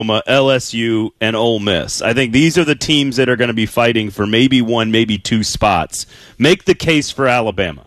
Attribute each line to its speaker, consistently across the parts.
Speaker 1: LSU, and Ole Miss. I think these are the teams that are going to be fighting for maybe one, maybe two spots. Make the case for Alabama.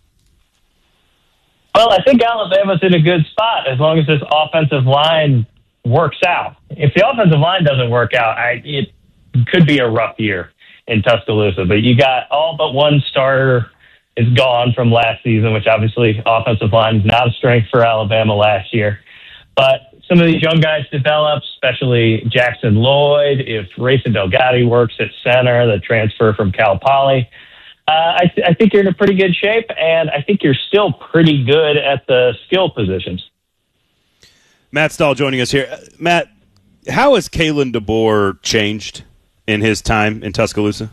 Speaker 2: Well, I think Alabama's in a good spot as long as this offensive line works out. If the offensive line doesn't work out, it could be a rough year in Tuscaloosa. But you got all but one starter is gone from last season, which obviously offensive line is not a strength for Alabama last year. But some of these young guys develop, especially Jackson Lloyd. If Rayson Delgado works at center, the transfer from Cal Poly, I think you're in a pretty good shape, and I think you're still pretty good at the skill positions.
Speaker 1: Matt Stahl joining us here. Matt, how has Kalen DeBoer changed in his time in Tuscaloosa?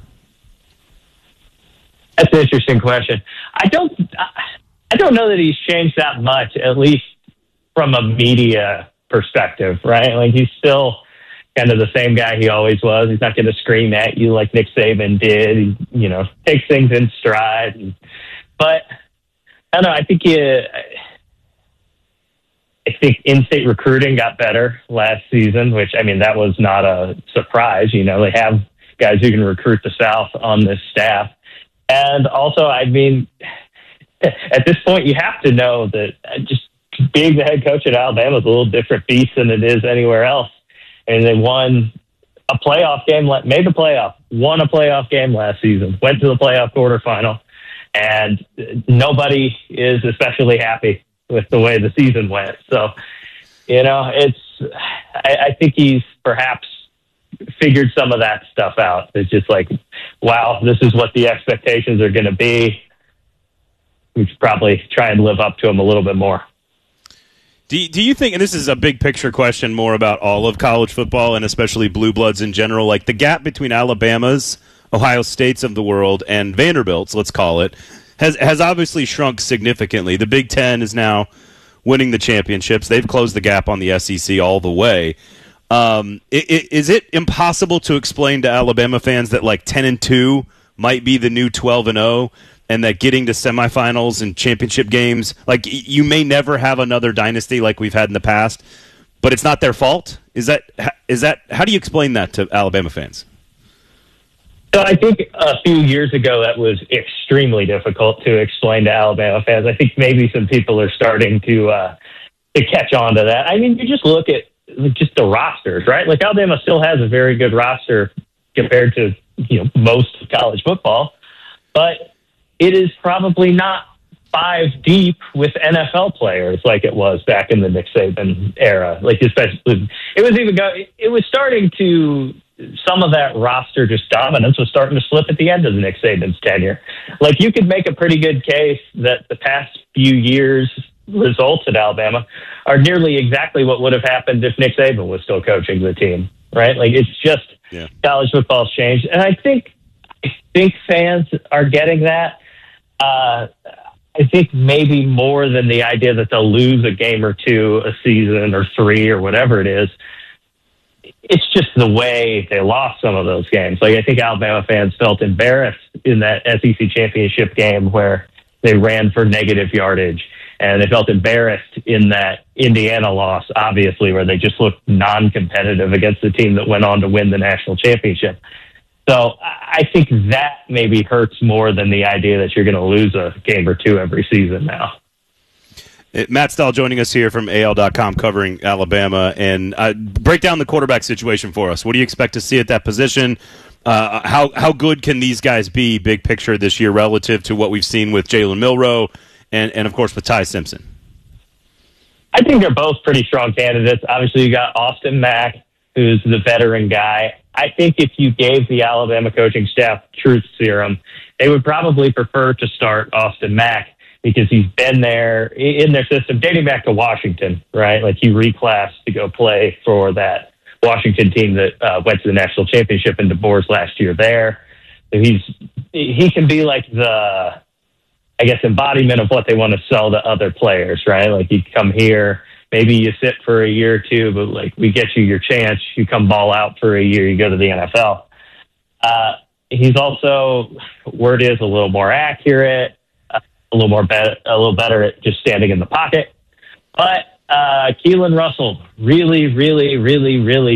Speaker 2: That's an interesting question. I don't know that he's changed that much, at least from a media perspective, right? Like, he's still kind of the same guy he always was. He's not going to scream at you like Nick Saban did. He, takes things in stride. But I don't know. I think in-state recruiting got better last season, which, that was not a surprise. They have guys who can recruit the South on this staff. And also, at this point, you have to know that just being the head coach at Alabama is a little different beast than it is anywhere else. And they won a playoff game, made the playoff, won a playoff game last season, went to the playoff quarterfinal, and nobody is especially happy with the way the season went. So, I think he's perhaps figured some of that stuff out. It's just like, wow, this is what the expectations are going to be. We should probably try and live up to them a little bit more.
Speaker 1: Do you think, and this is a big picture question more about all of college football and especially blue bloods in general, like the gap between Alabama's, Ohio State's of the world, and Vanderbilt's, let's call it, has obviously shrunk significantly. The Big Ten is now winning the championships. They've closed the gap on the SEC all the way. Is it impossible to explain to Alabama fans that like 10-2 might be the new 12-0? And that getting to semifinals and championship games, like you may never have another dynasty like we've had in the past, but it's not their fault? Is that how do you explain that to Alabama fans?
Speaker 2: So I think a few years ago that was extremely difficult to explain to Alabama fans. I think maybe some people are starting to catch on to that. You just look at just the rosters, right? Like, Alabama still has a very good roster compared to most of college football, but it is probably not 5 deep with NFL players like it was back in the Nick Saban era. Like, especially, it was starting to, some of that roster just dominance was starting to slip at the end of the Nick Saban's tenure. Like, you could make a pretty good case that the past few years' results at Alabama are nearly exactly what would have happened if Nick Saban was still coaching the team, right? Like, it's just college football's changed. And I think fans are getting that. I think maybe more than the idea that they'll lose a game or two a season or 3 or whatever it is. It's just the way they lost some of those games. Like, I think Alabama fans felt embarrassed in that SEC championship game where they ran for negative yardage, and they felt embarrassed in that Indiana loss, obviously, where they just looked non-competitive against the team that went on to win the national championship. So I think that maybe hurts more than the idea that you're going to lose a game or two every season now.
Speaker 1: Matt Stahl joining us here from AL.com covering Alabama. And break down the quarterback situation for us. What do you expect to see at that position? How good can these guys be, big picture, this year relative to what we've seen with Jalen Milroe and of course, with Ty Simpson?
Speaker 2: I think they're both pretty strong candidates. Obviously, you got Austin Mack, who's the veteran guy. I think if you gave the Alabama coaching staff truth serum, they would probably prefer to start Austin Mack because he's been there in their system dating back to Washington, right? Like, he reclassed to go play for that Washington team that went to the national championship in DeBoer's last year there. So he can be like the, I guess, embodiment of what they want to sell to other players, right? Like, you come here, maybe you sit for a year or two, but like, we get you your chance. You come ball out for a year, you go to the NFL. He's also, word is, a little more accurate, a little better at just standing in the pocket. But Keelan Russell, really, really, really, really